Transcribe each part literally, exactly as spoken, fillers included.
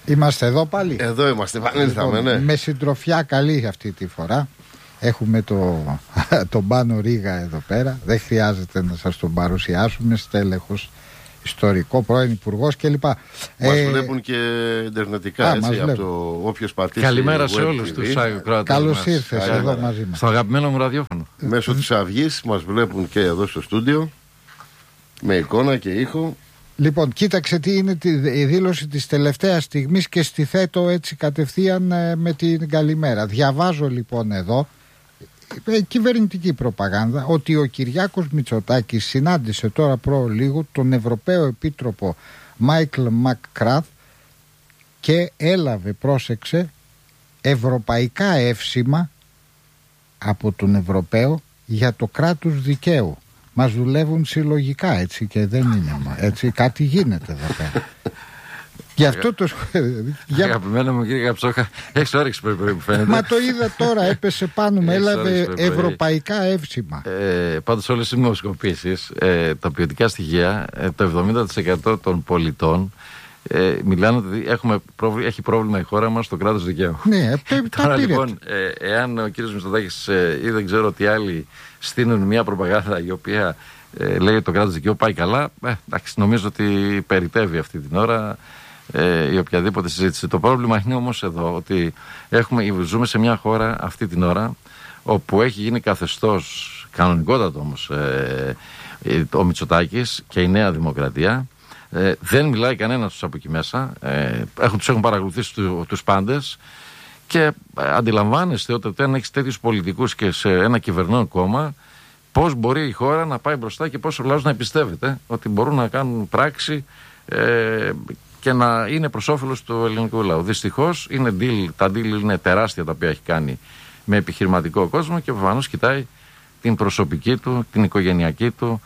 Είμαστε εδώ πάλι. Εδώ είμαστε, επανήλθαμε, λοιπόν, ναι. Με συντροφιά καλή αυτή τη φορά. Έχουμε το, τον Πάνο Ρίγα εδώ πέρα. Δεν χρειάζεται να σας τον παρουσιάσουμε. Στέλεχος, ιστορικό, πρώην υπουργός κλπ. Μας ε, βλέπουν και ιντερνετικά, α, έτσι, από το όποιος πατήσει. Καλημέρα σε όλους τους ακροατές. Καλώς ήρθες εδώ μαζί μας. Στο αγαπημένο μου ραδιόφωνο. Μέσω της Αυγής μας βλέπουν και εδώ στο στούντιο, με εικόνα και ήχο. Λοιπόν, κοίταξε τι είναι η δήλωση της τελευταίας στιγμής και στη θέτω έτσι κατευθείαν ε, με την καλημέρα. Διαβάζω λοιπόν εδώ, ε, κυβερνητική προπαγάνδα, ότι ο Κυριάκος Μητσοτάκης συνάντησε τώρα προ λίγου τον Ευρωπαίο Επίτροπο Μάικλ Μακκράθ και έλαβε, πρόσεξε, ευρωπαϊκά εύσημα από τον Ευρωπαίο για το κράτος δικαίου. Μας δουλεύουν συλλογικά, έτσι, και δεν είναι έτσι, κάτι γίνεται εδώ πέρα. Γι' αυτό το για... Αγαπημένο μου κύριε Καψόχα, έχεις όρεξη που φαίνεται. Μα το είδα τώρα, έπεσε πάνω μου, έλαβε ευρωπαϊκά εύσημα. Ε, πάντως όλες οι δημοσκοπήσεις, ε, τα ποιοτικά στοιχεία, ε, το εβδομήντα τοις εκατό των πολιτών ε, μιλάνε ότι έχουμε πρόβλημα, έχει πρόβλημα η χώρα μας στο κράτος δικαίου. Ναι, τώρα λοιπόν, ε, εάν ο κύριος Μητσοτάκης ε, ή δεν ξέρω τι άλλοι στείλουν μια προπαγάνδα η οποία ε, λέει ότι το κράτος δικαίου πάει καλά, ε, εντάξει, νομίζω ότι περιτεύει αυτή την ώρα ε, η οποιαδήποτε συζήτηση. Το πρόβλημα είναι όμως εδώ ότι έχουμε, ζούμε σε μια χώρα αυτή την ώρα όπου έχει γίνει καθεστώς, κανονικότατο όμως, ε, ε, ο Μητσοτάκης και η Νέα Δημοκρατία. Ε, δεν μιλάει κανένας τους από εκεί μέσα. Ε, έχουν, τους έχουν παρακολουθήσει του, τους πάντες και ε, αντιλαμβάνεστε ότι όταν έχεις τέτοιους πολιτικούς και σε ένα κυβερνών κόμμα, πώς μπορεί η χώρα να πάει μπροστά και πώς ο λαός να εμπιστεύεται ότι μπορούν να κάνουν πράξη ε, και να είναι προς όφελος του ελληνικού λαού. Δυστυχώς είναι deal, τα deal είναι τεράστια τα οποία έχει κάνει με επιχειρηματικό κόσμο και προφανώς κοιτάει την προσωπική του, την οικογενειακή του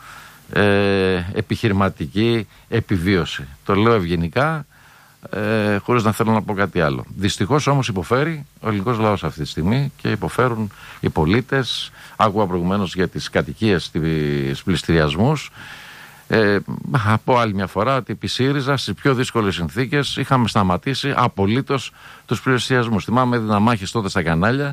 Ε, επιχειρηματική επιβίωση. Το λέω ευγενικά, ε, χωρίς να θέλω να πω κάτι άλλο. Δυστυχώς όμως υποφέρει ο ελληνικός λαός αυτή τη στιγμή και υποφέρουν οι πολίτες. Άκουγα προηγουμένως για τις κατοικίες, τις πληστηριασμούς. Ε, από άλλη μια φορά ότι επί ΣΥΡΙΖΑ στις πιο δύσκολες συνθήκες είχαμε σταματήσει απολύτως τους πληστηριασμούς. Θυμάμαι έδινα μάχες τότε στα κανάλια,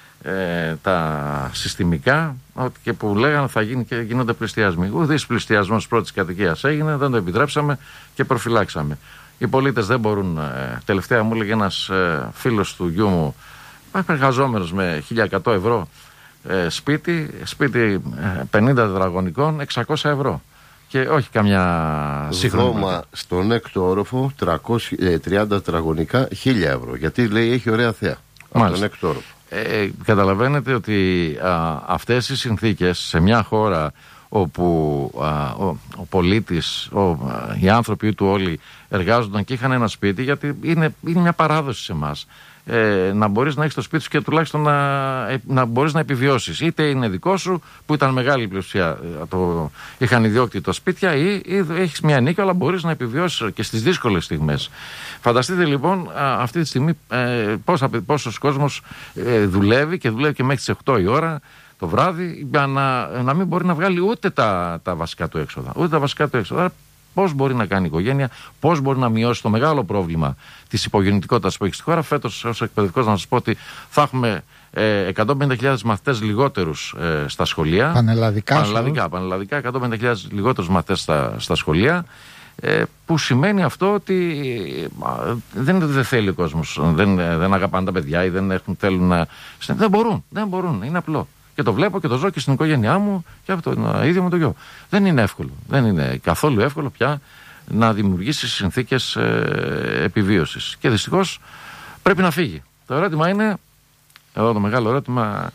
Ε, τα συστημικά, ότι και που λέγανε θα γίνει και γίνονται πληστηριασμοί. Ουδής πληστηριασμός πρώτης κατοικίας έγινε, δεν το επιτρέψαμε και προφυλάξαμε. Οι πολίτες δεν μπορούν. Ε, τελευταία μου έλεγε ένας ε, φίλος του γιού μου, εργαζόμενος με χίλια εκατό ευρώ ε, σπίτι, σπίτι ε, πενήντα τετραγωνικών, εξακόσια ευρώ. Και όχι καμιά σύγχρονη. Δώμα στον έκτο όροφο, τριακόσια τριάντα τετραγωνικά, χίλια ευρώ. Γιατί λέει έχει ωραία θέα. Από τον έκτο όροφο. Ε, καταλαβαίνετε ότι α, αυτές οι συνθήκες σε μια χώρα όπου α, ο, ο πολίτης, ο, α, οι άνθρωποι του όλοι εργάζονταν και είχαν ένα σπίτι, γιατί είναι, είναι μια παράδοση σε εμάς. Ε, να μπορείς να έχεις το σπίτι σου και τουλάχιστον να, ε, να μπορείς να επιβιώσεις. Είτε είναι δικό σου, που ήταν μεγάλη πλειοψηφία, το, είχαν ιδιόκτητο σπίτια, ή, ή έχεις μια νίκη, αλλά μπορείς να επιβιώσεις και στις δύσκολες στιγμές. Φανταστείτε λοιπόν α, αυτή τη στιγμή ε, πόσα, πόσος κόσμος ε, δουλεύει και δουλεύει και μέχρι τις οκτώ η ώρα το βράδυ για να, να μην μπορεί να βγάλει ούτε τα, τα βασικά του έξοδα. Ούτε τα βασικά του έξοδα. Πώς μπορεί να κάνει η οικογένεια, πώς μπορεί να μειώσει το μεγάλο πρόβλημα της υπογεννητικότητας που έχει στη χώρα. Φέτος, ως εκπαιδευτικός, να σας πω ότι θα έχουμε ε, εκατόν πενήντα χιλιάδες μαθητές λιγότερους ε, στα σχολεία. Πανελλαδικά. Πανελλαδικά, πανελλαδικά εκατόν πενήντα χιλιάδες λιγότερους μαθητές στα, στα σχολεία. Ε, που σημαίνει αυτό ότι ε, δεν είναι ότι δεν θέλει ο κόσμος, δεν, δεν αγαπάνε τα παιδιά ή δεν έχουν, θέλουν να. Δεν μπορούν, δεν μπορούν, είναι απλό. Και το βλέπω και το ζω και στην οικογένειά μου και από το ίδιο με το γιο. Δεν είναι εύκολο. Δεν είναι καθόλου εύκολο πια να δημιουργήσει συνθήκες ε, επιβίωσης. Και δυστυχώς πρέπει να φύγει. Το ερώτημα είναι, εδώ το μεγάλο ερώτημα,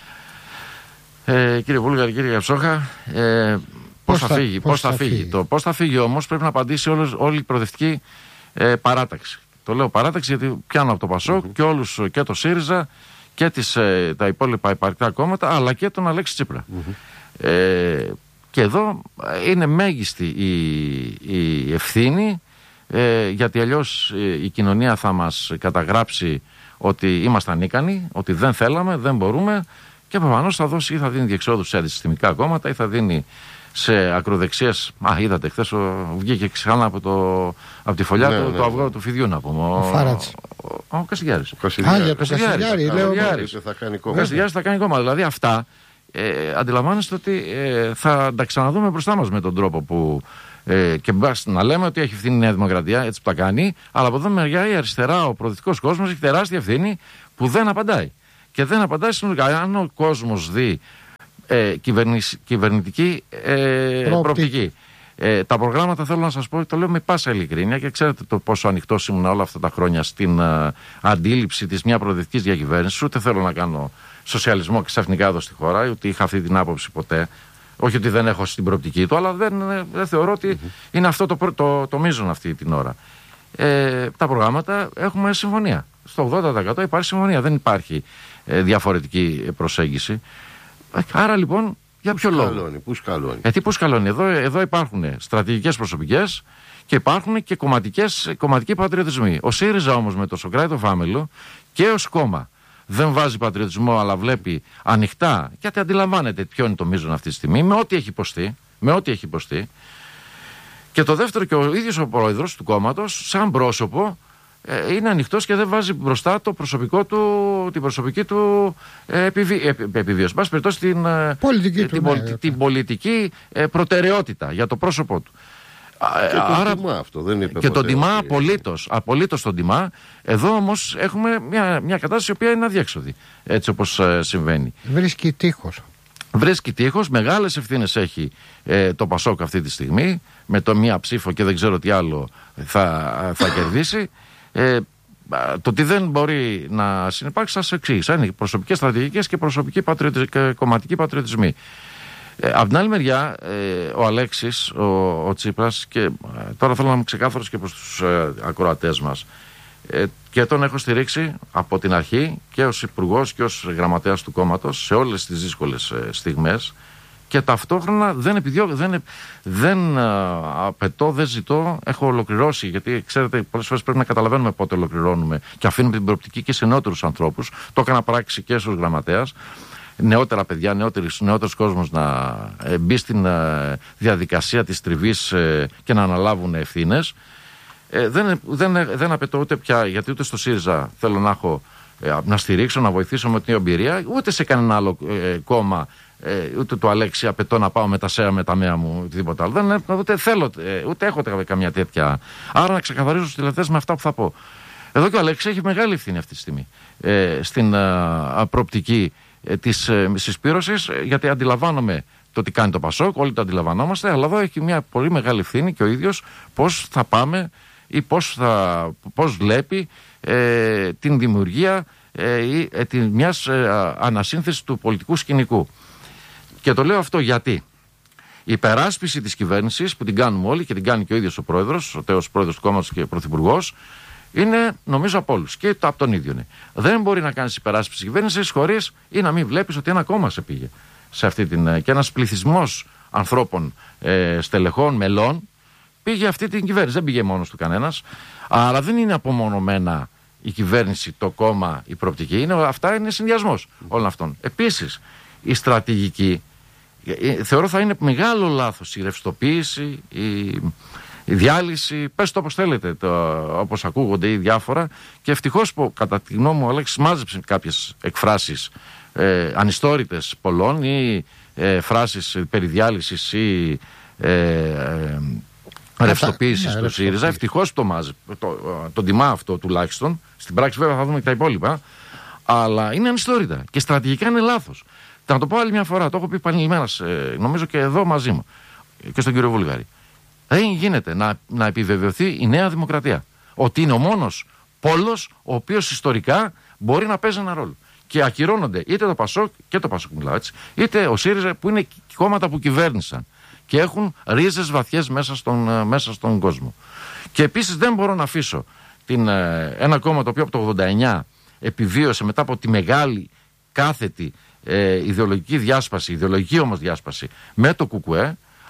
ε, κύριε Βούλγαρη, κύριε Καψόχα, ε, πώς θα, θα φύγει. Πώς, πώς θα, θα φύγει. φύγει. Το πώς θα φύγει όμως πρέπει να απαντήσει όλος, όλη η προοδευτική ε, παράταξη. Το λέω παράταξη γιατί πιάνω από το Πασόκ mm-hmm. και όλους και το ΣΥΡΙΖΑ και τις, ε, τα υπόλοιπα υπαρκτά κόμματα, αλλά και τον Αλέξη Τσίπρα. Mm-hmm. Ε, και εδώ είναι μέγιστη η, η ευθύνη, ε, γιατί αλλιώς ε, η κοινωνία θα μας καταγράψει ότι ήμασταν ικανοί, ότι δεν θέλαμε, δεν μπορούμε, και προφανώς θα δώσει ή θα δίνει διεξόδους σε αντισυστημικά κόμματα ή θα δίνει σε ακροδεξιές. Α, είδατε, χθες βγήκε ξανά από, το, από τη φωλιά ναι, του ναι, το αυγό ναι. του φιδιού να πούμε. Ο, ο Φάρατς. Ο, ο, ο Κασιδιάρης. Ο Κασιδιάρη, λέω. Ο Κασιδιάρης θα κάνει κόμμα. Δηλαδή αυτά ε, αντιλαμβάνεστε ότι ε, θα τα ξαναδούμε μπροστά μας με τον τρόπο που. Ε, και να λέμε ότι έχει ευθύνη η Νέα Δημοκρατία, έτσι που τα κάνει, αλλά από εδώ μεριά η αριστερά, ο προοδευτικός κόσμος έχει τεράστια ευθύνη που δεν απαντάει. Και δεν απαντάει συνολικά. Αν ο κόσμος δει ε, κυβερνητική ε, προοπτική. Ε, τα προγράμματα, θέλω να σας πω, το λέω με πάσα ειλικρίνεια και ξέρετε το πόσο ανοιχτός ήμουν όλα αυτά τα χρόνια στην uh, αντίληψη της μια προοδευτικής διακυβέρνησης. Ούτε θέλω να κάνω σοσιαλισμό ξαφνικά εδώ στη χώρα, ούτε είχα αυτή την άποψη ποτέ. Όχι ότι δεν έχω στην προοπτική του, αλλά δεν, δεν θεωρώ ότι mm-hmm. είναι αυτό το, το, το μείζον αυτή την ώρα. Ε, τα προγράμματα έχουμε συμφωνία. Στο ογδόντα τοις εκατό υπάρχει συμφωνία. Δεν υπάρχει ε, διαφορετική προσέγγιση. Άρα λοιπόν, για ποιο λόγο. Σκαλώνει, πού σκαλώνει. Γιατί πού σκαλώνει. Εδώ, εδώ υπάρχουν στρατηγικές προσωπικές και υπάρχουν και κομματικές, κομματικοί πατριωτισμοί. Ο ΣΥΡΙΖΑ όμως με το Σοκράτη το Φάμελο και ως κόμμα δεν βάζει πατριωτισμό, αλλά βλέπει ανοιχτά, γιατί αντιλαμβάνεται ποιο είναι το μείζον αυτή τη στιγμή, με ό,τι έχει υποστεί. Με ό,τι έχει υποστεί. Και το δεύτερο, και ο ίδιος ο πρόεδρος του κόμματος, σαν πρόσωπο, ε, είναι ανοιχτός και δεν βάζει μπροστά το προσωπικό του, την προσωπική του ε, επιβί, ε, επιβίωση. Πάση περιπτώσει την πολιτική, ε, την, του, ναι, την πολιτική ε, προτεραιότητα για το πρόσωπό του. Και τον Άρα, τιμά αυτό, δεν είπε και τον τιμά απολύτως, απολύτως τον τιμά. Εδώ όμως έχουμε μια, μια κατάσταση η οποία είναι αδιέξοδη, έτσι όπως ε, συμβαίνει. Βρίσκει τείχος. Βρίσκει τείχος, μεγάλες ευθύνες έχει ε, το Πασόκ αυτή τη στιγμή, με το μία ψήφο και δεν ξέρω τι άλλο θα, θα κερδίσει. Ε, το τι δεν μπορεί να συνεπάρξει σας εξήγησα. Είναι προσωπικές στρατηγικές και προσωπικοί πατριωτι... και κομματικοί πατριωτισμοί. Ε, από την άλλη μεριά, ε, ο Αλέξης, ο, ο Τσίπρας, και ε, τώρα θέλω να είμαι ξεκάθαρος και προς τους ε, ακροατές μας, ε, και τον έχω στηρίξει από την αρχή και ως υπουργός και ως γραμματέας του κόμματος σε όλες τις δύσκολες ε, στιγμές, και ταυτόχρονα δεν επιδιώκω, δεν, δεν α, απαιτώ, δεν ζητώ, έχω ολοκληρώσει, γιατί ξέρετε πολλές φορές πρέπει να καταλαβαίνουμε πότε ολοκληρώνουμε και αφήνουμε την προοπτική και σε νεότερους ανθρώπους. Το έκανα πράξη και ως γραμματέας. Νεότερα παιδιά, νεότερος, νεότερος κόσμος να ε, μπει στην ε, διαδικασία της τριβής ε, και να αναλάβουν ευθύνες. Ε, δεν, δεν, δεν απαιτώ ούτε πια, γιατί ούτε στο ΣΥΡΙΖΑ θέλω να έχω ε, να στηρίξω, να βοηθήσω με την εμπειρία, ούτε σε κανένα άλλο ε, κόμμα, ε, ούτε του Αλέξη απαιτώ να πάω με τα ΣΕΑ, με τα ΜΕΑ μου, οτιδήποτε άλλο. Δεν, ούτε θέλω, ε, ούτε έχω καμιά τέτοια. Άρα να ξεκαθαρίσω στους τηλεθεές με αυτά που θα πω. Εδώ και ο Αλέξη έχει μεγάλη ευθύνη αυτή τη στιγμή ε, στην ε, προοπτική ε, της ε, συσπήρωσης, ε, γιατί αντιλαμβάνομαι το τι κάνει το Πασόκ, όλοι το αντιλαμβανόμαστε, αλλά εδώ έχει μια πολύ μεγάλη ευθύνη και ο ίδιος πώς θα πάμε ή πώς, θα, πώς βλέπει ε, την δημιουργία ε, ή, ε, την, μιας ε, ανασύνθεσης του πολιτικού σκηνικού. Και το λέω αυτό γιατί η υπεράσπιση της κυβέρνησης που την κάνουμε όλοι και την κάνει και ο ίδιος ο πρόεδρος, ο τέος πρόεδρος του κόμματος και πρωθυπουργός, είναι νομίζω από όλους και από τον ίδιο είναι. Δεν μπορεί να κάνεις υπεράσπιση της κυβέρνησης χωρίς ή να μην βλέπεις ότι ένα κόμμα σε πήγε σε αυτή την, και ένας πληθυσμός ανθρώπων, ε, στελεχών, μελών, πήγε αυτή την κυβέρνηση. Δεν πήγε μόνος του κανένας. Αλλά δεν είναι απομονωμένα η κυβέρνηση, το κόμμα, η προοπτική. Είναι, αυτά είναι συνδυασμός όλων αυτών. Επίσης, η στρατηγική, θεωρώ θα είναι μεγάλο λάθος η ρευστοποίηση, η, η διάλυση, πες το όπως θέλετε, το, όπως ακούγονται ή διάφορα. Και ευτυχώς που κατά τη γνώμη μου ο Αλέξης μάζεψε κάποιες εκφράσεις ε, ανιστόρητες πολλών ή ε, φράσεις περί διάλυσης ή ε, ε, ρευστοποίησης του ΣΥΡΙΖΑ. Ευτυχώς το μάζει, το, το τιμά αυτό τουλάχιστον. Στην πράξη βέβαια θα δούμε και τα υπόλοιπα. Αλλά είναι ανιστόρητα και στρατηγικά είναι λάθος. Θα το πω άλλη μια φορά, το έχω πει επανειλημμένα, νομίζω και εδώ μαζί μου και στον κύριο Βουλγαρή. Δεν γίνεται να, να επιβεβαιωθεί η Νέα Δημοκρατία ότι είναι ο μόνος πόλος ο οποίος ιστορικά μπορεί να παίζει ένα ρόλο. Και ακυρώνονται είτε το Πασόκ, και το Πασόκ μιλάω έτσι, είτε ο ΣΥΡΙΖΑ που είναι κόμματα που κυβέρνησαν και έχουν ρίζες βαθιές μέσα στον, μέσα στον κόσμο. Και επίσης δεν μπορώ να αφήσω την, ένα κόμμα το οποίο από το ογδόντα εννιά επιβίωσε μετά από τη μεγάλη κάθετη ε, ιδεολογική διάσπαση, ιδεολογική όμως διάσπαση με το ΚΚΕ,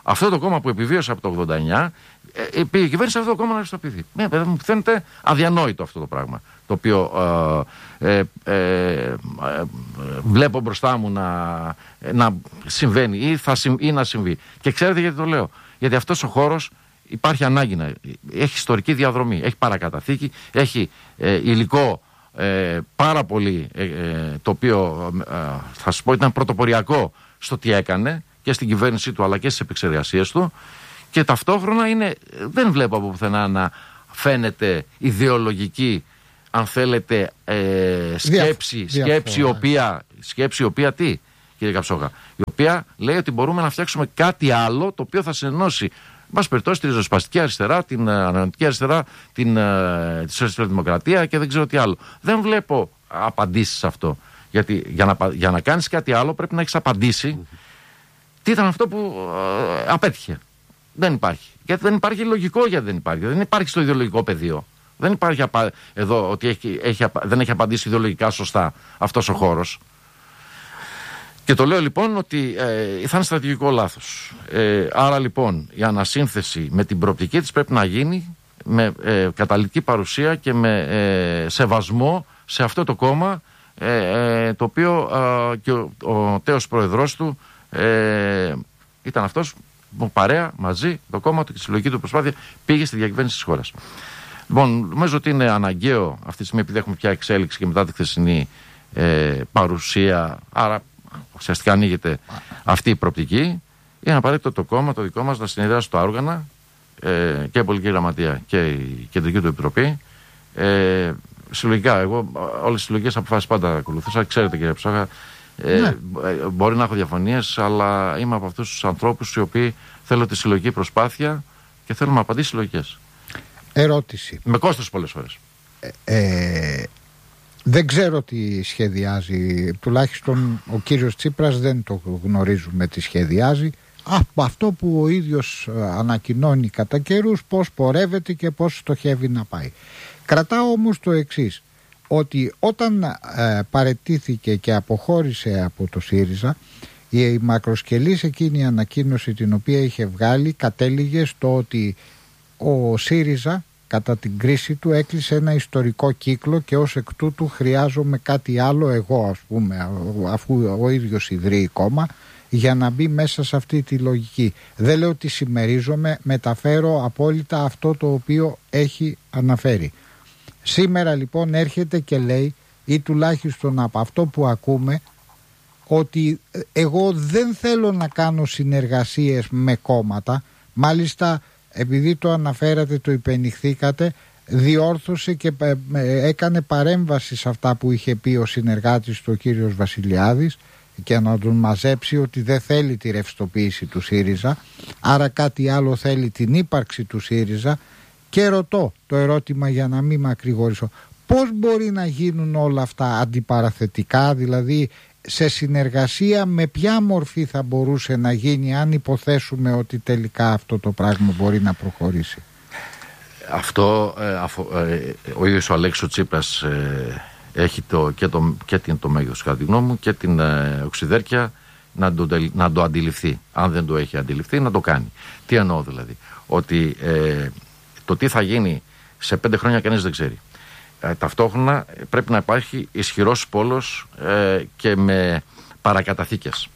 Αυτό το κόμμα που επιβίωσε από το ογδόντα εννιά, ε, πήγε η κυβέρνηση αυτό το κόμμα να ρευστοποιηθεί. Ναι, παιδί μου, φαίνεται αδιανόητο αυτό το πράγμα. Το οποίο ε, ε, ε, ε, βλέπω μπροστά μου να, να συμβαίνει ή, θα, ή να συμβεί. Και ξέρετε γιατί το λέω? Γιατί αυτός ο χώρος υπάρχει ανάγκη να έχει ιστορική διαδρομή, έχει παρακαταθήκη, έχει ε, υλικό ε, πάρα πολύ, ε, ε, το οποίο ε, θα σας πω ήταν πρωτοποριακό στο τι έκανε και στην κυβέρνησή του αλλά και στις επεξεργασίες του, και ταυτόχρονα είναι, δεν βλέπω από πουθενά να φαίνεται ιδεολογική, αν θέλετε, ε, σκέψη, Δια, σκέψη, η οποία, σκέψη η οποία τι, κύριε Καψόγα, η οποία λέει ότι μπορούμε να φτιάξουμε κάτι άλλο το οποίο θα συνενώσει, εν πάση περιπτώσει, τη ριζοσπαστική αριστερά, την ανανεωτική αριστερά, την, τη σοσιαλδημοκρατία και δεν ξέρω τι άλλο. Δεν βλέπω απαντήσεις σε αυτό. Γιατί για να, για να κάνεις κάτι άλλο πρέπει να έχεις απαντήσει τι ήταν αυτό που ε, απέτυχε. Δεν υπάρχει. Γιατί δεν υπάρχει λογικό, γιατί δεν υπάρχει. Δεν υπάρχει στο ιδεολογικό πεδίο. Δεν υπάρχει απα... εδώ ότι έχει, έχει, δεν έχει απαντήσει ιδεολογικά σωστά αυτός ο χώρος. Και το λέω λοιπόν ότι ε, θα είναι στρατηγικό λάθος. Ε, άρα λοιπόν η ανασύνθεση με την προοπτική της πρέπει να γίνει με ε, καταλυτική παρουσία και με ε, σεβασμό σε αυτό το κόμμα, ε, ε, το οποίο ε, και ο, ο τέος πρόεδρος του ε, ήταν αυτός που παρέα μαζί το κόμμα του και τη συλλογική του προσπάθεια πήγε στη διακυβέρνηση της χώρας. Λοιπόν, νομίζω ότι είναι αναγκαίο αυτή τη στιγμή, επειδή έχουμε πια εξέλιξη και μετά τη χθεσινή ε, παρουσία, άρα ουσιαστικά ανοίγεται αυτή η προοπτική, είναι απαραίτητο το κόμμα, το δικό μας, να συνεδριάσει τα όργανα ε, και η Πολιτική Γραμματεία και η Κεντρική του Επιτροπή. Ε, συλλογικά, εγώ όλες τις συλλογικές αποφάσεις πάντα ακολουθούσα. Ξέρετε, κύριε Ψόγα, ε, ναι. μπορεί να έχω διαφωνίες, αλλά είμαι από αυτούς τους ανθρώπους οι οποίοι θέλουν τη συλλογική προσπάθεια και θέλουν να απαντήσει συλλογικές. Ερώτηση. Με κόστος πολλές φορές. Ε, ε, δεν ξέρω τι σχεδιάζει, τουλάχιστον ο κύριος Τσίπρας δεν το γνωρίζουμε τι σχεδιάζει. Από αυτό που ο ίδιος ανακοινώνει κατά καιρούς, πώς πορεύεται και πώς στοχεύει να πάει. Κρατάω όμως το εξής, ότι όταν ε, παραιτήθηκε και αποχώρησε από το ΣΥΡΙΖΑ, η μακροσκελής εκείνη η ανακοίνωση την οποία είχε βγάλει κατέληγε στο ότι ο ΣΥΡΙΖΑ κατά την κρίση του έκλεισε ένα ιστορικό κύκλο και ως εκ τούτου χρειάζομαι κάτι άλλο εγώ, ας πούμε, αφού ο ίδιος ιδρύει κόμμα, για να μπει μέσα σε αυτή τη λογική. Δεν λέω ότι συμμερίζομαι, μεταφέρω απόλυτα αυτό το οποίο έχει αναφέρει. Σήμερα λοιπόν έρχεται και λέει, ή τουλάχιστον από αυτό που ακούμε, ότι εγώ δεν θέλω να κάνω συνεργασίες με κόμματα. Μάλιστα, επειδή το αναφέρατε, το υπενηχθήκατε, διόρθωσε και έκανε παρέμβαση σε αυτά που είχε πει ο συνεργάτης του, ο κύριος Βασιλιάδης, και να τον μαζέψει ότι δεν θέλει τη ρευστοποίηση του ΣΥΡΙΖΑ, άρα κάτι άλλο θέλει, την ύπαρξη του ΣΥΡΙΖΑ. Και ρωτώ το ερώτημα, για να μην μακρηγορήσω, πώς μπορεί να γίνουν όλα αυτά αντιπαραθετικά, δηλαδή σε συνεργασία με ποια μορφή θα μπορούσε να γίνει, αν υποθέσουμε ότι τελικά αυτό το πράγμα μπορεί να προχωρήσει? Αυτό ε, αφο, ε, ο ίδιος ο Αλέξης Τσίπρας ε, έχει το, και, το, και την, το μέγεθος, κατά τη γνώμη μου, και την ε, οξυδέρκεια να το, να το αντιληφθεί. Αν δεν το έχει αντιληφθεί, να το κάνει. Τι εννοώ δηλαδή? Ότι ε, το τι θα γίνει σε πέντε χρόνια κανείς δεν ξέρει. Ε, ταυτόχρονα πρέπει να υπάρχει ισχυρός πόλος ε, και με παρακαταθήκες.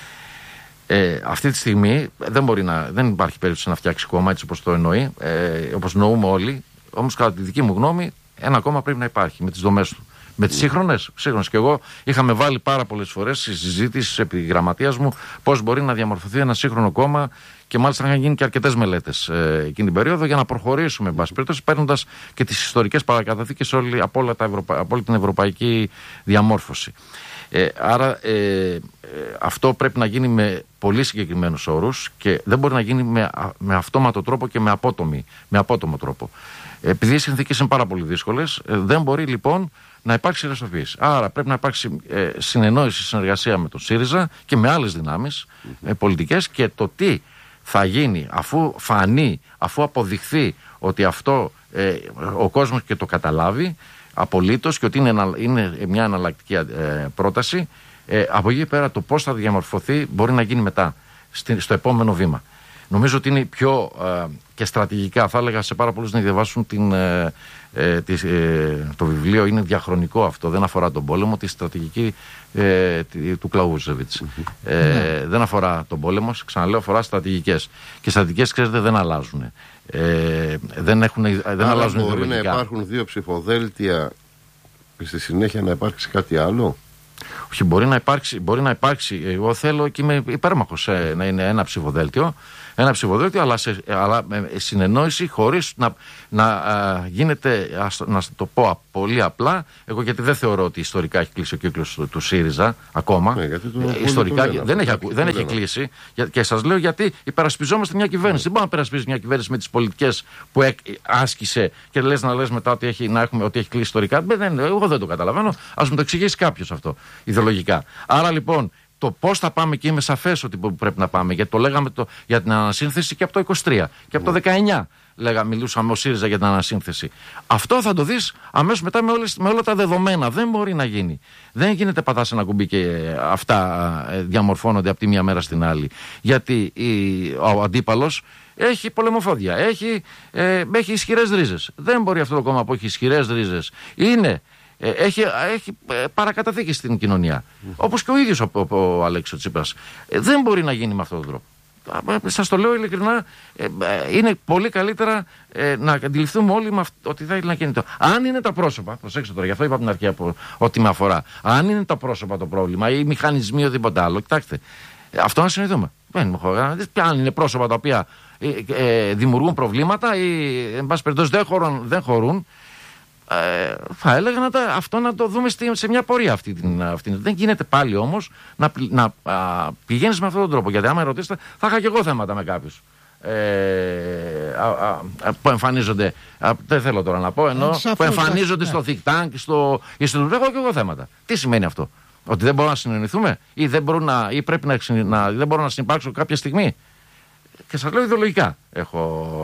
Ε, αυτή τη στιγμή δεν, μπορεί να, δεν υπάρχει περίπτωση να φτιάξει κόμμα έτσι όπως το εννοεί, ε, όπως νοούμε όλοι. Όμως κατά τη δική μου γνώμη ένα κόμμα πρέπει να υπάρχει με τις δομές του. Με τις σύγχρονες, σύγχρονες. Και εγώ είχαμε βάλει πάρα πολλές φορές στη συζήτηση επί γραμματείας μου πώς μπορεί να διαμορφωθεί ένα σύγχρονο κόμμα, και μάλιστα είχαν γίνει και αρκετές μελέτες ε, εκείνη την περίοδο για να προχωρήσουμε, εν πάση περιπτώσει, παίρνοντας και τις ιστορικές παρακαταθήκες όλη, από, όλα τα Ευρωπα... από όλη την ευρωπαϊκή διαμόρφωση. Ε, άρα ε, ε, αυτό πρέπει να γίνει με πολύ συγκεκριμένους όρους και δεν μπορεί να γίνει με, με αυτόματο τρόπο και με, απότομη, με απότομο τρόπο. Επειδή οι συνθήκες είναι πάρα πολύ δύσκολες, ε, δεν μπορεί λοιπόν να υπάρξει ρευστοποίηση. Άρα πρέπει να υπάρξει ε, συνεννόηση, συνεργασία με τον ΣΥΡΙΖΑ και με άλλες δυνάμεις ε, πολιτικές, και το τι θα γίνει αφού φανεί, αφού αποδειχθεί ότι αυτό ε, ο κόσμος και το καταλάβει απολύτως και ότι είναι, ένα, είναι μια εναλλακτική ε, πρόταση, ε, από εκεί πέρα το πώς θα διαμορφωθεί μπορεί να γίνει μετά, στη, στο επόμενο βήμα. Νομίζω ότι είναι πιο ε, και στρατηγικά, θα έλεγα σε πάρα πολλούς να διαβάσουν την, ε, ε, τη, ε, το βιβλίο, είναι διαχρονικό αυτό, δεν αφορά τον πόλεμο, τη στρατηγική ε, του Κλαούζεβιτς. Mm-hmm. Ε, mm-hmm. Δεν αφορά τον πόλεμο, ξαναλέω, αφορά στρατηγικές. Και στρατηγικές, ξέρετε, δεν αλλάζουν. Ε, δεν έχουν, δεν Άρα αλλάζουν μπορεί ιδεολογικά. να υπάρχουν δύο ψηφοδέλτια και στη συνέχεια να υπάρξει κάτι άλλο. Όχι, μπορεί να υπάρξει, μπορεί να υπάρξει. Εγώ θέλω και είμαι υπέρμαχος ε, να είναι ένα ψηφοδέλτιο. Ένα ψηφοδέλτιο, αλλά, σε, αλλά με συνεννόηση, χωρίς να, να α, γίνεται, ας, να το πω πολύ απλά, εγώ γιατί δεν θεωρώ ότι ιστορικά έχει κλείσει ο κύκλος του, του ΣΥΡΙΖΑ ακόμα. Ναι, γιατί το, ε, ιστορικά το δεν, αυτό, έχει, δεν έχει κλείσει. Για, και σας λέω γιατί υπερασπιζόμαστε μια κυβέρνηση. Mm. Δεν μπορούμε να περασπίζεις μια κυβέρνηση με τις πολιτικές που έκ, άσκησε και λες να λες μετά ότι έχει, να έχουμε, ότι έχει κλείσει ιστορικά. Δεν, εγώ δεν το καταλαβαίνω. Ας μου το εξηγήσει κάποιος αυτό ιδεολογικά. Άρα λοιπόν. Το πώς θα πάμε, και είμαι σαφές ότι πρέπει να πάμε, γιατί το λέγαμε το, για την ανασύνθεση και από το είκοσι τρία και από το δεκαεννιά. Λέγα, μιλούσαμε ο ΣΥΡΙΖΑ για την ανασύνθεση. Αυτό θα το δεις αμέσως μετά με, όλες, με όλα τα δεδομένα. Δεν μπορεί να γίνει. Δεν γίνεται πατάς ένα κουμπί και αυτά διαμορφώνονται από τη μία μέρα στην άλλη. Γιατί η, ο αντίπαλος έχει πολεμοφόδια, έχει, ε, έχει ισχυρές ρίζες. Δεν μπορεί αυτό το κόμμα που έχει ισχυρές ρίζες. Είναι. Έχει, έχει παρακαταθήκη στην κοινωνία. Mm. Όπως και ο ίδιος ο, ο, ο Αλέξης Τσίπρας. Ε, δεν μπορεί να γίνει με αυτόν τον τρόπο. Σας το λέω ειλικρινά, ε, ε, είναι πολύ καλύτερα ε, να αντιληφθούμε όλοι με αυτό, ότι θα ήθελα να γίνει το. Αν είναι τα πρόσωπα, προσέξτε τώρα, γι' αυτό είπα από την αρχή από, ότι με αφορά. Αν είναι τα πρόσωπα το πρόβλημα ή οι μηχανισμοί ή οτιδήποτε άλλο, κοιτάξτε, ε, αυτό να συνειδητούμε. Δεν αν είναι πρόσωπα τα οποία ε, ε, δημιουργούν προβλήματα ή εν πάση περιπτώσει δεν χωρούν. Δεν χωρούν Ε, θα έλεγα να τα, αυτό να το δούμε στη, σε μια πορεία αυτή την, αυτή. Δεν γίνεται πάλι όμως να, να α, πηγαίνεις με αυτόν τον τρόπο. Γιατί άμα ρωτήσετε, θα είχα και εγώ θέματα με κάποιους ε, α, α, α, που εμφανίζονται. Α, δεν θέλω τώρα να πω, ενώ ε, που εμφανίζονται ναι. στο think tank, στο Ινστιτούτο. Έχω και εγώ θέματα. Τι σημαίνει αυτό? Ότι δεν μπορούμε να συνεννοηθούμε ή δεν, να, ή πρέπει να, να, δεν μπορώ να συνυπάρξω κάποια στιγμή? Και σας λέω ιδεολογικά. Έχω...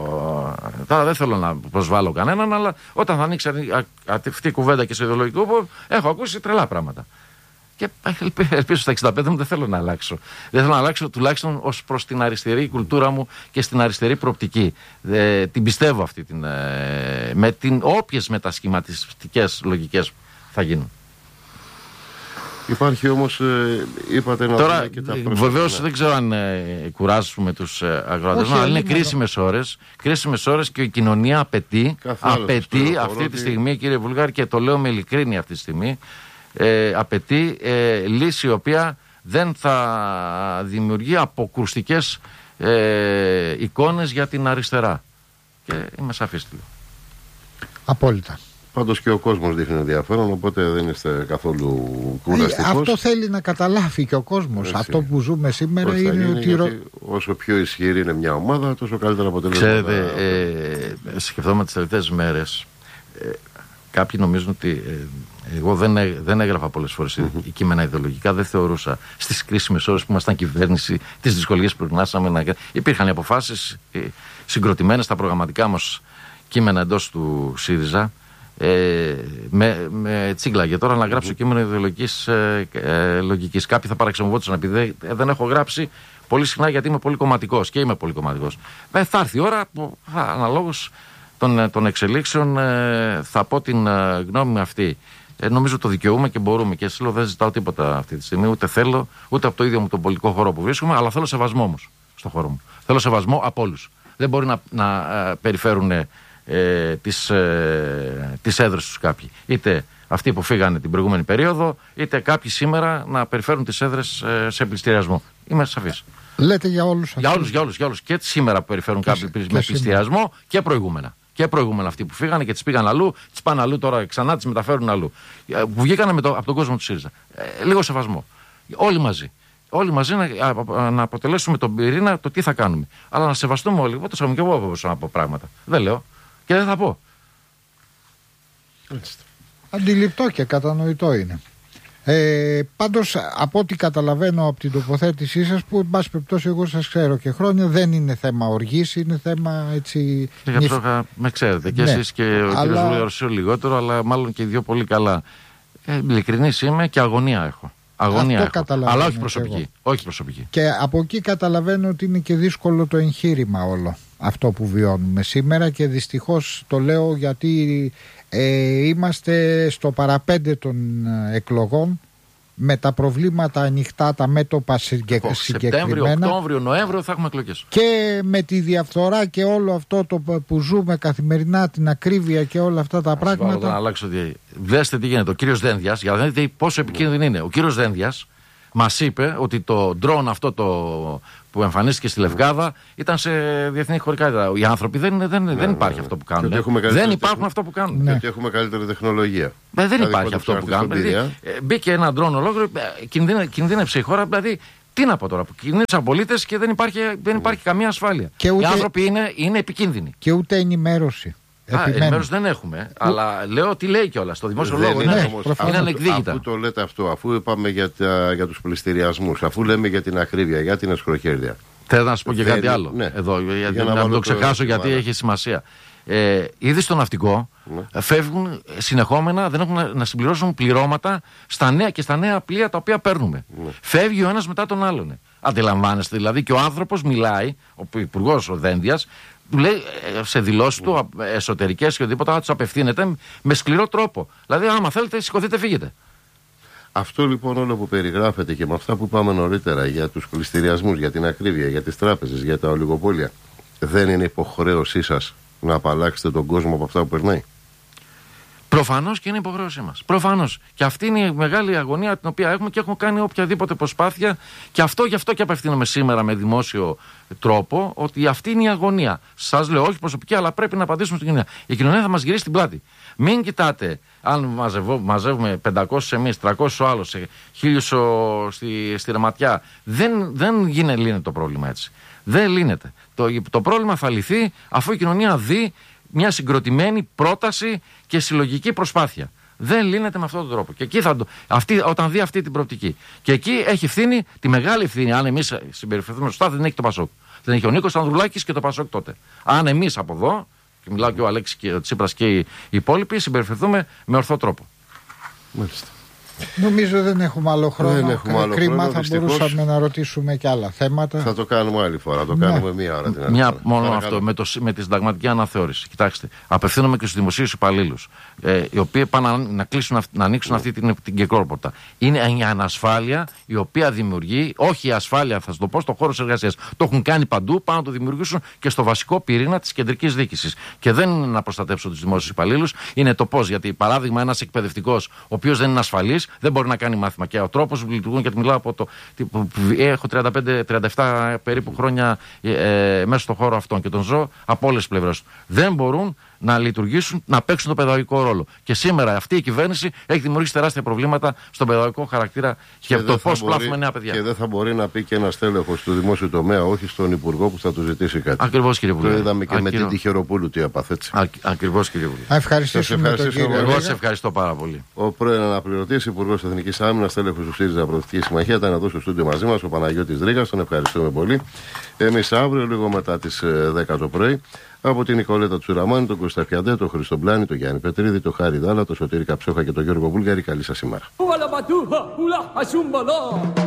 Τώρα δεν θέλω να προσβάλλω κανέναν, αλλά όταν θα ανοίξει αυτή η κουβέντα και σε ιδεολογικό, έχω ακούσει τρελά πράγματα. Και ελπίζω στα εξήντα πέντε μου δεν θέλω να αλλάξω. Δεν θέλω να αλλάξω τουλάχιστον ως προς την αριστερή κουλτούρα μου και στην αριστερή προοπτική. Ε, την πιστεύω αυτή. Την, ε, με την όποιες μετασχηματιστικές λογικές θα γίνουν. Υπάρχει όμως, ε, είπατε να τώρα, και τα βεβαίως ναι. δεν ξέρω αν ε, κουράσουμε τους ε, αγρότες, αλλά είναι κρίσιμες ώρες, κρίσιμες ώρες και η κοινωνία απαιτεί, απαιτεί αυτή ότι... τη στιγμή, κύριε Βουλγάρη, και το λέω με ειλικρίνεια αυτή τη στιγμή, ε, απαιτεί ε, λύση η οποία δεν θα δημιουργεί αποκρουστικές ε, εικόνες για την αριστερά. Και είμαι σαφής. Απόλυτα. Πάντως και ο κόσμος δείχνει ενδιαφέρον, οπότε δεν είστε καθόλου κουραστικός. Αυτό θέλει να καταλάβει και ο κόσμος. Έτσι. Αυτό που ζούμε σήμερα είναι, είναι ότι... ότι όσο πιο ισχυρή είναι μια ομάδα, τόσο καλύτερα αποτελέσματα. Ξέρετε, ε, σκεφτόμαστε τις τελευταίες μέρες, ε, κάποιοι νομίζουν ότι ε, εγώ δεν, έ, δεν έγραφα πολλές φορές mm-hmm. κείμενα ιδεολογικά, δεν θεωρούσα στις κρίσιμες ώρες που ήμασταν κυβέρνηση, τις δυσκολίες που περνάσαμε. Να... Υπήρχαν οι αποφάσεις ε, συγκροτημένες στα προγραμματικά μας κείμενα εντός του ΣΥΡΙΖΑ. Ε, με, με τσίγκλαγε τώρα να γράψω mm-hmm. κείμενο ιδεολογικής ε, ε, λογικής. Κάποιοι θα παραξενευόντουσαν επειδή δεν, δεν έχω γράψει πολύ συχνά, γιατί είμαι πολύ κομματικός και είμαι πολύ κομματικός. Ε, θα έρθει η ώρα που αναλόγως των, των εξελίξεων ε, θα πω την ε, γνώμη μου αυτή. Ε, νομίζω το δικαιούμαι και μπορούμε. Και εσύ λέω δεν ζητάω τίποτα αυτή τη στιγμή, ούτε θέλω, ούτε από το ίδιο μου τον πολιτικό χώρο που βρίσκομαι, αλλά θέλω σεβασμό όμως στον χώρο μου. Θέλω σεβασμό από όλους. Δεν μπορεί να, να ε, περιφέρουν Ε, τις, ε, τις έδρες τους κάποιοι. Είτε αυτοί που φύγανε την προηγούμενη περίοδο, είτε κάποιοι σήμερα να περιφέρουν τις έδρες ε, σε πληστηριασμό. Είμαι σαφής. Λέτε για όλους. Για όλους, για όλους, για όλους. Και σήμερα που περιφέρουν και κάποιοι και με πληστηριασμό και προηγούμενα. Και προηγούμενα αυτοί που φύγανε και τις πήγαν αλλού, τις πάνε αλλού τώρα ξανά, τις μεταφέρουν αλλού. Ε, που βγήκανε με το, από τον κόσμο του ΣΥΡΙΖΑ. Ε, λίγο σεβασμό. Όλοι μαζί. Όλοι μαζί να, να αποτελέσουμε τον πυρήνα το τι θα κάνουμε. Αλλά να σεβαστούμε όλοι. Εγώ το σέβομαι και εγώ από πράγματα. Δεν λέω. Και δεν θα πω. Αντιληπτό και κατανοητό είναι. Ε, πάντως από ό,τι καταλαβαίνω από την τοποθέτησή σας, που εν πάση περιπτώσει εγώ σας ξέρω και χρόνια, δεν είναι θέμα οργής, είναι θέμα έτσι... Και νυφ... αυτό με ξέρετε και ναι. Εσείς και ο αλλά... κύριος Βουλγαρσίου λιγότερο, αλλά μάλλον και οι δυο πολύ καλά. Ε, ειλικρινής είμαι και αγωνία έχω. Αγωνία Αυτό καταλαβαίνω. Αλλά όχι προσωπική. όχι προσωπική. Και από εκεί καταλαβαίνω ότι είναι και δύσκολο το εγχείρημα όλο αυτό που βιώνουμε σήμερα, και δυστυχώς το λέω γιατί ε, είμαστε στο παραπέντε των εκλογών, με τα προβλήματα ανοιχτά, τα μέτωπα συγκεκ... oh, συγκεκριμένα. Σεπτέμβριο, Οκτώβριο, Νοέμβριο θα έχουμε εκλογές. Και με τη διαφθορά και όλο αυτό το που ζούμε καθημερινά, την ακρίβεια και όλα αυτά τα Ας πράγματα. Να αλλάξω τι. Δέστε τι γίνεται. Ο κύριος Δένδιας, για να δείτε πόσο επικίνδυνο είναι. Ο κύριος Δένδιας μας είπε ότι το drone αυτό το που εμφανίστηκε στη Λευκάδα ήταν σε διεθνή χωρικά. Οι άνθρωποι δεν, δεν, ναι, δεν υπάρχει ναι, αυτό που κάνουν. Δεν υπάρχουν αυτό που κάνουν. Ναι. Και έχουμε καλύτερη τεχνολογία. Ε, δεν υπάρχει αυτό που κάνουν. Δηλαδή, ε, μπήκε ένα drone ολόκληρο, ε, κινδύνε, κινδύνεψε η χώρα. Δηλαδή, τι να πω τώρα, που κινδύνεψαν πολίτες και δεν υπάρχει, δεν υπάρχει καμία ασφάλεια. Και ούτε, οι άνθρωποι είναι, είναι επικίνδυνοι. Και ούτε ενημέρωση. Ενημέρωση δεν έχουμε, Ου... αλλά λέω τι λέει κιόλας. Στο δημόσιο λόγο είναι, είναι, είναι ανεκδίκητα. Αφού το λέτε αυτό, αφού είπαμε για, τα, για τους πληστηριασμούς, αφού λέμε για την ακρίβεια, για την εσχροκέρδεια. Θέλω να σου πω και δεν... κάτι άλλο. Ναι. Εδώ, για, για να, να το ξεχάσω το... γιατί έχει σημασία. Ε, ήδη στο ναυτικό ναι. φεύγουν συνεχόμενα, δεν έχουν να συμπληρώσουν πληρώματα στα νέα και στα νέα πλοία τα οποία παίρνουμε. Ναι. Φεύγει ο ένας μετά τον άλλον. Αντιλαμβάνεστε δηλαδή, και ο άνθρωπος μιλάει, ο υπουργός ο Δένδιας, του λέει σε δηλώσεις του εσωτερικές και οτιδήποτε, θα τους απευθύνεται με σκληρό τρόπο. Δηλαδή, άμα θέλετε, σηκωθείτε, φύγετε. Αυτό λοιπόν όλο που περιγράφεται και με αυτά που είπαμε νωρίτερα για τους πληστηριασμούς, για την ακρίβεια, για τις τράπεζες, για τα ολιγοπόλια, δεν είναι υποχρέωσή σας να απαλλάξετε τον κόσμο από αυτά που περνάει? Προφανώς και είναι υποχρέωσή μας. Προφανώς. Και αυτή είναι η μεγάλη αγωνία την οποία έχουμε και έχουμε κάνει οποιαδήποτε προσπάθεια. Και αυτό γι' αυτό και απευθύνομαι σήμερα με δημόσιο τρόπο, ότι αυτή είναι η αγωνία. Σας λέω, όχι προσωπική, αλλά πρέπει να απαντήσουμε στην κοινωνία. Η κοινωνία θα μας γυρίσει την πλάτη. Μην κοιτάτε, αν μαζευώ, μαζεύουμε πεντακόσιους εμείς, τριακόσιους ο άλλος, χίλιους στη, στη Ρεματιά. Δεν, δεν γίνεται, λύνεται το πρόβλημα έτσι. Δεν λύνεται. Το, το πρόβλημα θα λυθεί αφού η κοινωνία δει μια συγκροτημένη πρόταση και συλλογική προσπάθεια. Δεν λύνεται με αυτόν τον τρόπο. Και εκεί θα, αυτή, όταν δει αυτή την προοπτική. Και εκεί έχει ευθύνη, τη μεγάλη ευθύνη, αν εμείς συμπεριφερθούμε σωστά, δεν έχει το Πασόκ. Δεν έχει ο Νίκος Ανδρουλάκης και το Πασόκ τότε. Αν εμείς από εδώ, και μιλάω και ο Αλέξης και ο Τσίπρας και οι υπόλοιποι, συμπεριφερθούμε με ορθό τρόπο. Μάλιστα. Νομίζω δεν έχουμε άλλο χρόνο. Δεν έχουμε άλλο Κρίμα, χρόνο, θα δυστυχώς. μπορούσαμε να ρωτήσουμε και άλλα θέματα. Θα το κάνουμε άλλη φορά. Το ναι. κάνουμε μία ώρα την άλλη Μια, φορά. μόνο Παρακαλώ. αυτό, με, το, με τη συνταγματική αναθεώρηση. Κοιτάξτε, απευθύνομαι και στους δημοσίους υπαλλήλους, ε, οι οποίοι πάνε να, να, κλείσουν, να ανοίξουν ναι. αυτή την, την κεκρόπορτα. Είναι η ανασφάλεια η οποία δημιουργεί, όχι η ασφάλεια, θα σας το πω, στο χώρο της εργασίας. Το έχουν κάνει παντού, πάνε να το δημιουργήσουν και στο βασικό πυρήνα της κεντρικής διοίκησης. Και δεν είναι να προστατεύσω τους δημόσιους υπαλλήλους, είναι το πώς. Γιατί, παράδειγμα, ένας εκπαιδευτικός, ο οποίος δεν είναι ασφαλής, δεν μπορεί να κάνει μάθημα. Και ο τρόπος που λειτουργούν, γιατί μιλάω από το. Έχω τριάντα πέντε τριάντα επτά περίπου χρόνια ε, μέσα στον χώρο αυτόν και τον ζω από όλες τις πλευρές. Δεν μπορούν να λειτουργήσουν, να παίξουν το παιδαγωγικό ρόλο. Και σήμερα αυτή η κυβέρνηση έχει δημιουργήσει τεράστια προβλήματα στον παιδαγωγικό χαρακτήρα και, και το πώς πλάθουμε νέα παιδιά. Και δεν θα μπορεί να πει και ένας τέλεχος του δημόσιου τομέα, όχι στον υπουργό που θα του ζητήσει κάτι. Ακριβώς, κύριε Υπουργέ. Το είδαμε και Ακυρο... με την Τυχεροπούλου τι έπαθեց. Ακριβώς, κύριε Υπουργέ. Ευχαριστήσουμε τον κύριο. Εγώ σε ευχαριστώ πάρα πολύ. Ο πρώην αναπληρωτής Υπουργός Εθνικής Άμυνας, τέλεχος του ΣΥΡΙΖΑ Προοδευτική Συμμαχία, ήταν εδώ στο στούντιο μαζί μας, ο Παναγιώτης Δρίγας. Τον ευχαριστούμε πολύ. Εμείς αύριο, λίγο μετά τις δέκα το πρωί, από την Νικολέτα Τσουραμάνη, τον Κώστα Πιαντέ, τον Χρήστο Μπλάνη, τον Γιάννη Πετρίδη, τον Χάρη Δάλα, τον Σωτήρη Καψόχα και τον Γιώργο Βούλγαρη. Καλή σας ημέρα.